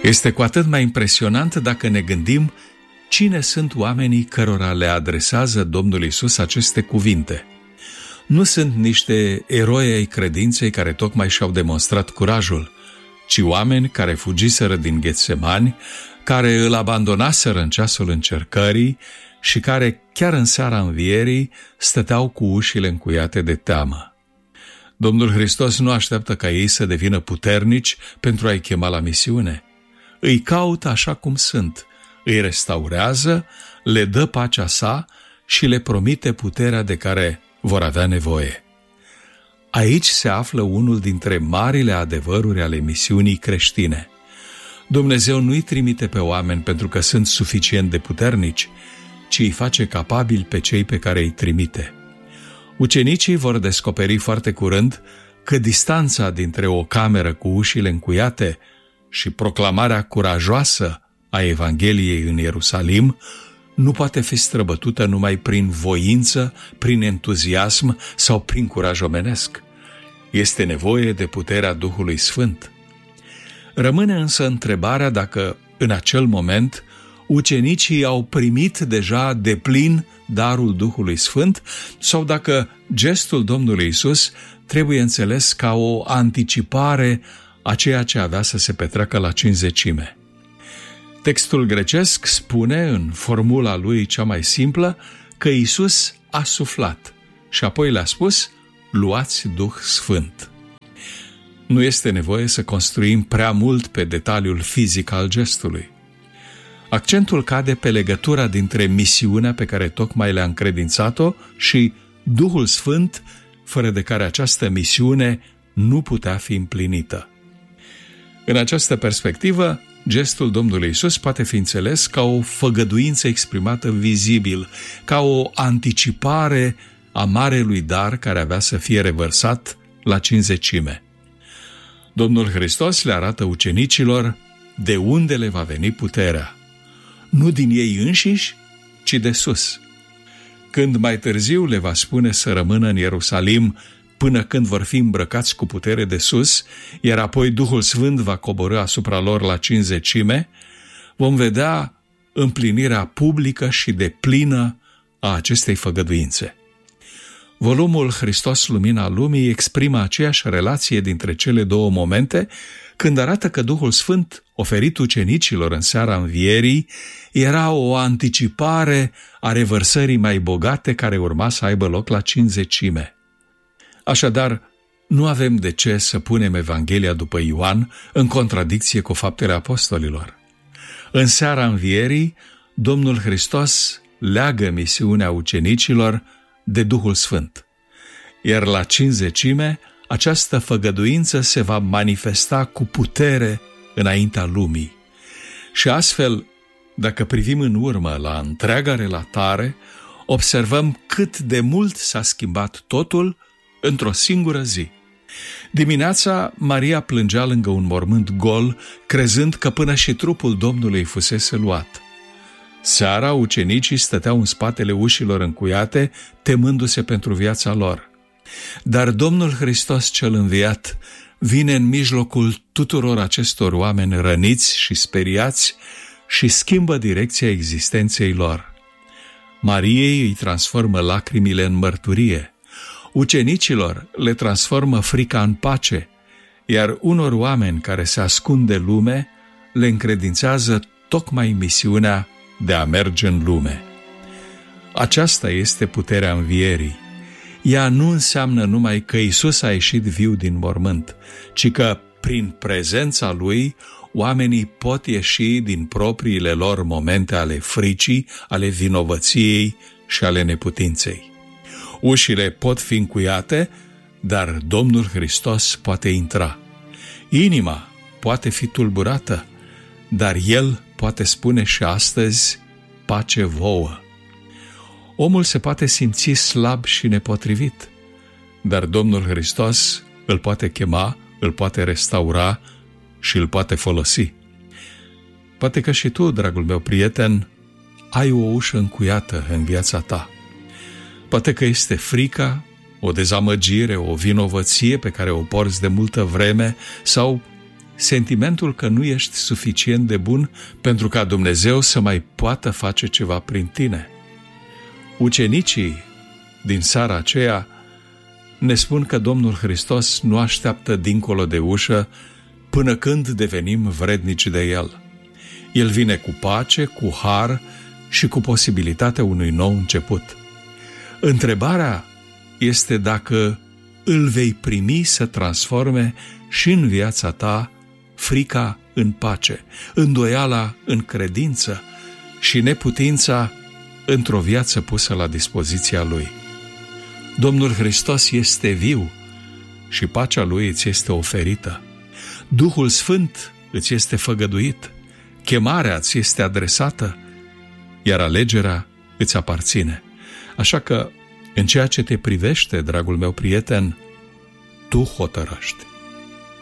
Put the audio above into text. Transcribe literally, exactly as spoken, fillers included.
Este cu atât mai impresionant dacă ne gândim cine sunt oamenii cărora le adresează Domnul Iisus aceste cuvinte. Nu sunt niște eroi ai credinței care tocmai și-au demonstrat curajul, ci oameni care fugiseră din Ghetsemani, care îl abandonaseră în ceasul încercării și care, chiar în seara învierii, stăteau cu ușile încuiate de teamă. Domnul Hristos nu așteaptă ca ei să devină puternici pentru a-i chema la misiune. Îi caută așa cum sunt, îi restaurează, le dă pacea sa și le promite puterea de care vor avea nevoie. Aici se află unul dintre marile adevăruri ale misiunii creștine. Dumnezeu nu îi trimite pe oameni pentru că sunt suficient de puternici, ci îi face capabili pe cei pe care îi trimite. Ucenicii vor descoperi foarte curând că distanța dintre o cameră cu ușile încuiate și proclamarea curajoasă a Evangheliei în Ierusalim nu poate fi străbătută numai prin voință, prin entuziasm sau prin curaj omenesc. Este nevoie de puterea Duhului Sfânt. Rămâne însă întrebarea dacă, în acel moment, ucenicii au primit deja deplin darul Duhului Sfânt sau dacă gestul Domnului Iisus trebuie înțeles ca o anticipare a ceea ce avea să se petreacă la Cincizecime. Textul grecesc spune, în formula lui cea mai simplă, că Iisus a suflat și apoi le-a spus: luați Duh Sfânt. Nu este nevoie să construim prea mult pe detaliul fizic al gestului. Accentul cade pe legătura dintre misiunea pe care tocmai le-a încredințat-o și Duhul Sfânt, fără de care această misiune nu putea fi împlinită. În această perspectivă, gestul Domnului Iisus poate fi înțeles ca o făgăduință exprimată vizibil, ca o anticipare a marelui dar care avea să fie revărsat la Cincizecime. Domnul Hristos le arată ucenicilor de unde le va veni puterea. Nu din ei înșiși, ci de sus. Când mai târziu le va spune să rămână în Ierusalim până când vor fi îmbrăcați cu putere de sus, iar apoi Duhul Sfânt va coborî asupra lor la Cincizecime, vom vedea împlinirea publică și deplină a acestei făgăduințe. Volumul Hristos Lumina Lumii exprimă aceeași relație dintre cele două momente, când arată că Duhul Sfânt, oferit ucenicilor în seara învierii, era o anticipare a revărsării mai bogate care urma să aibă loc la Cincizecime. Așadar, nu avem de ce să punem Evanghelia după Ioan în contradicție cu faptele apostolilor. În seara învierii, Domnul Hristos leagă misiunea ucenicilor de Duhul Sfânt, iar la Cincizecime această făgăduință se va manifesta cu putere înaintea lumii. Și astfel, dacă privim în urmă la întreaga relatare, observăm cât de mult s-a schimbat totul într-o singură zi. Dimineața, Maria plângea lângă un mormânt gol, crezând că până și trupul Domnului fusese luat. Seara, ucenicii stăteau în spatele ușilor încuiate, temându-se pentru viața lor. Dar Domnul Hristos cel înviat vine în mijlocul tuturor acestor oameni răniți și speriați și schimbă direcția existenței lor. Mariei îi transformă lacrimile în mărturie, ucenicilor le transformă frica în pace, iar unor oameni care se ascund de lume le încredințează tocmai misiunea de a merge în lume. Aceasta este puterea învierii. Ea nu înseamnă numai că Iisus a ieșit viu din mormânt, ci că, prin prezența Lui, oamenii pot ieși din propriile lor momente ale fricii, ale vinovăției și ale neputinței. Ușile pot fi încuiate, dar Domnul Hristos poate intra. Inima poate fi tulburată, dar El poate spune și astăzi: pace vouă. Omul se poate simți slab și nepotrivit, dar Domnul Hristos îl poate chema, îl poate restaura și îl poate folosi. Poate că și tu, dragul meu prieten, ai o ușă încuiată în viața ta. Poate că este frica, o dezamăgire, o vinovăție pe care o porți de multă vreme sau sentimentul că nu ești suficient de bun pentru ca Dumnezeu să mai poată face ceva prin tine. Ucenicii din seara aceea ne spun că Domnul Hristos nu așteaptă dincolo de ușă până când devenim vrednici de El. El vine cu pace, cu har și cu posibilitatea unui nou început. Întrebarea este dacă îl vei primi să transforme și în viața ta frica în pace, îndoiala în credință și neputința într-o viață pusă la dispoziția Lui. Domnul Hristos este viu și pacea Lui îți este oferită. Duhul Sfânt îți este făgăduit, chemarea îți este adresată, iar alegerea îți aparține. Așa că, în ceea ce te privește, dragul meu prieten, tu hotărăști.